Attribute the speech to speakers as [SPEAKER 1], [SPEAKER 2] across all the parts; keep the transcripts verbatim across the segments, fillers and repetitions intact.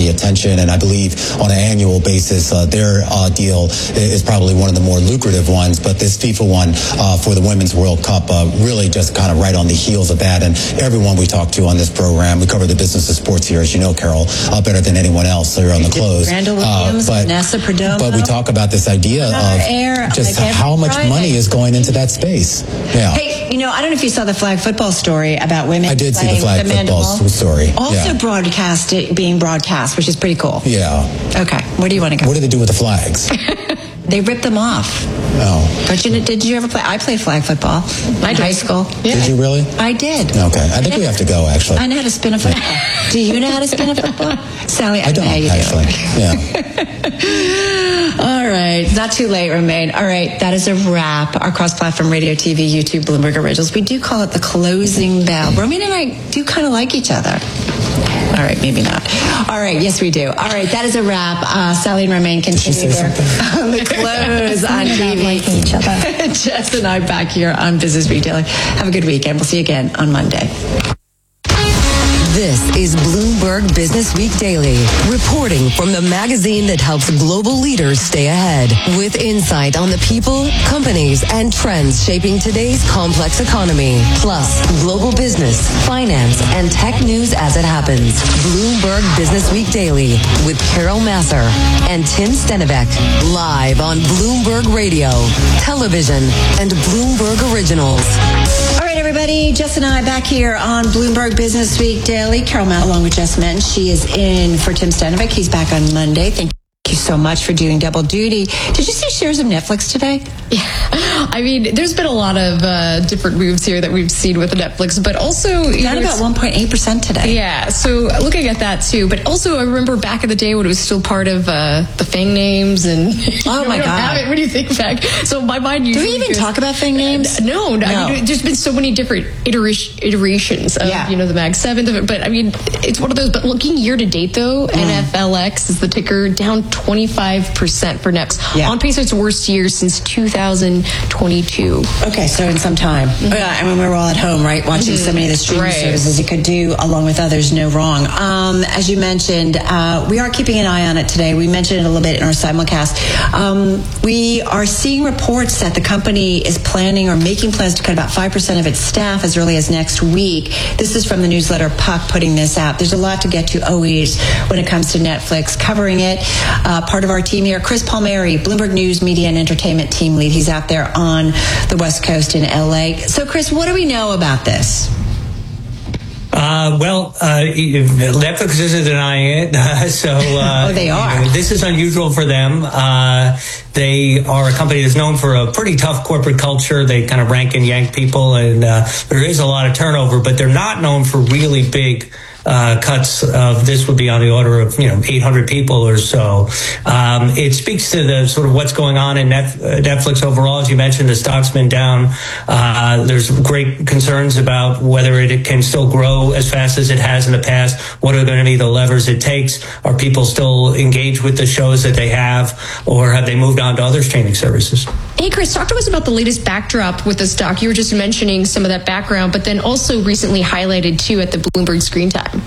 [SPEAKER 1] attention, and I believe on an annual basis, uh, their uh, deal is probably one of the more lucrative ones. But this FIFA one uh, for the Women's World Cup uh, really just kind of right on the heels of that. And everyone we talk to on this program, we cover the business of sports here, as you know, Carol, uh, better than anyone else here on the close.
[SPEAKER 2] Randall Williams, uh, but, Vanessa Perdomo.
[SPEAKER 1] But we talk about this idea of air, just like how much Friday. money is going into that space. Yeah.
[SPEAKER 2] Hey, you know, I don't know if you saw the flag football story about women.
[SPEAKER 1] I did see the flag football story.
[SPEAKER 2] Also
[SPEAKER 1] yeah.
[SPEAKER 2] broadcast it, being broadcast, which is pretty cool.
[SPEAKER 1] Yeah.
[SPEAKER 2] Okay. Where do you want to go?
[SPEAKER 1] What do they do with the flags?
[SPEAKER 2] They ripped them off.
[SPEAKER 1] Oh.
[SPEAKER 2] Don't you, did you ever play? I played flag football in high school.
[SPEAKER 1] Yeah. Did you really?
[SPEAKER 2] I did.
[SPEAKER 1] Okay. I think I we have to go, actually.
[SPEAKER 2] I know how to spin a football. Do you know how to spin a football? Sally, I,
[SPEAKER 1] I don't,
[SPEAKER 2] know how you
[SPEAKER 1] actually.
[SPEAKER 2] Do.
[SPEAKER 1] Yeah.
[SPEAKER 2] All right. Not too late, Romaine. All right. That is a wrap. Our cross-platform radio, T V, YouTube, Bloomberg Originals. We do call it the closing bell. Romaine and I do kind of like each other. All right, maybe not. All right, yes, we do. All right, that is a wrap. Uh, Sally and Romaine continue there on the close on T V.
[SPEAKER 3] Liking each other.
[SPEAKER 2] Jess and I back here on Business Retailer. Have a good weekend. We'll see you again on Monday.
[SPEAKER 4] This is Bloomberg Business Week Daily, reporting from the magazine that helps global leaders stay ahead, with insight on the people, companies, and trends shaping today's complex economy, plus global business, finance, and tech news as it happens. Bloomberg Business Week Daily with Carol Massar and Tim Stenivek, live on Bloomberg Radio, television, and Bloomberg Originals.
[SPEAKER 2] All right, everybody. Jess and I back here on Bloomberg Business Week Daily. Carol Matt, along with Jess Menton. She is in for Tim Stenivek. He's back on Monday. Thank you so much for doing double duty. Did you see shares of Netflix today?
[SPEAKER 5] Yeah. I mean, there's been a lot of uh, different moves here that we've seen with Netflix, but also... You
[SPEAKER 2] Down
[SPEAKER 5] know,
[SPEAKER 2] about one point eight percent today.
[SPEAKER 5] Yeah, so looking at that too. But also, I remember back in the day when it was still part of uh, the Fang names and...
[SPEAKER 2] Oh, my
[SPEAKER 5] we don't
[SPEAKER 2] God.
[SPEAKER 5] Have it. What do you think back? So my mind usually...
[SPEAKER 2] Do we even
[SPEAKER 5] goes,
[SPEAKER 2] talk about Fang names?
[SPEAKER 5] No, no.
[SPEAKER 2] no.
[SPEAKER 5] I mean, there's been so many different iteration, iterations of,
[SPEAKER 2] yeah.
[SPEAKER 5] you know, the Mag seven. But, I mean, it's one of those. But looking year to date, though, mm. N F L X is the ticker, down twenty-five percent for Netflix.
[SPEAKER 2] Yeah.
[SPEAKER 5] On pace for its worst year since two thousand twenty-two.
[SPEAKER 2] Okay, so in some time. Mm-hmm. Yeah, I mean, we were all at home, right, watching mm-hmm. so many of the streaming
[SPEAKER 5] right.
[SPEAKER 2] services it could do, along with others, no wrong. Um, as you mentioned, uh, we are keeping an eye on it today. We mentioned it a little bit in our simulcast. Um, we are seeing reports that the company is planning or making plans to cut about five percent of its staff as early as next week. This is from the newsletter Puck putting this out. There's a lot to get to always when it comes to Netflix. Covering it, uh, part of our team here, Chris Palmieri, Bloomberg News Media and Entertainment Team Lead. He's out there on the West Coast in L A. So, Chris, what do we know about this?
[SPEAKER 6] Uh, well, uh, Netflix isn't denying it, uh, so uh,
[SPEAKER 2] oh, they are.
[SPEAKER 6] You know, this is unusual for them. Uh, they are a company that's known for a pretty tough corporate culture. They kind of rank and yank people, and uh, there is a lot of turnover, but they're not known for really big Uh, cuts of this would be on the order of, you know, eight hundred people or so. Um, it speaks to the sort of what's going on in Net, uh, Netflix overall. As you mentioned, the stock's been down. Uh, there's great concerns about whether it can still grow as fast as it has in the past. What are going to be the levers it takes? Are people still engaged with the shows that they have, or have they moved on to other streaming services?
[SPEAKER 5] Hey, Chris, talk to us about the latest backdrop with the stock. You were just mentioning some of that background, but then also recently highlighted, too, at the Bloomberg Screen Time.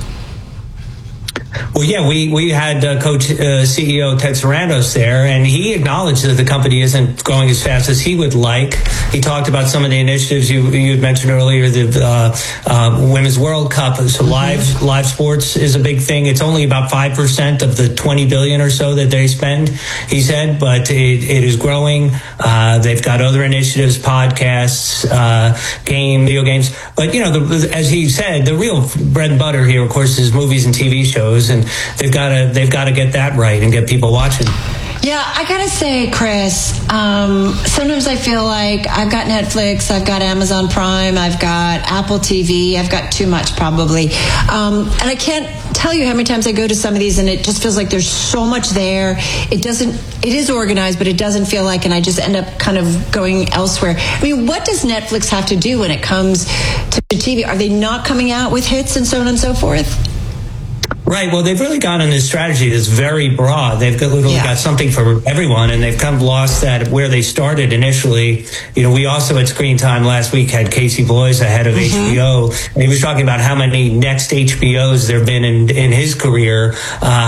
[SPEAKER 6] Well, yeah, we, we had uh, Coach uh, C E O Ted Sarandos there, and he acknowledged that the company isn't growing as fast as he would like. He talked about some of the initiatives you you had mentioned earlier, the uh, uh, Women's World Cup. So mm-hmm. live live sports is a big thing. It's only about five percent of the twenty billion dollars or so that they spend, he said, but it, it is growing. Uh, they've got other initiatives, podcasts, uh, game, video games. But, you know, the, as he said, the real bread and butter here, of course, is movies and T V shows. And they've got to they've got to get that right and get people watching.
[SPEAKER 2] Yeah, I gotta say, Chris, um, sometimes I feel like I've got Netflix, I've got Amazon Prime, I've got Apple T V, I've got too much probably. Um, and I can't tell you how many times I go to some of these and it just feels like there's so much there. It doesn't, it is organized, but it doesn't feel like, and I just end up kind of going elsewhere. I mean, what does Netflix have to do when it comes to T V? Are they not coming out with hits and so on and so forth?
[SPEAKER 6] Right. Well, they've really gone on this strategy that's very broad. They've got, literally yeah. got something for everyone, and they've kind of lost that where they started initially. You know, we also at Screen Time last week had Casey Bloys, the head of mm-hmm. H B O, and he was talking about how many next H B Os there have been in, in his career. Uh,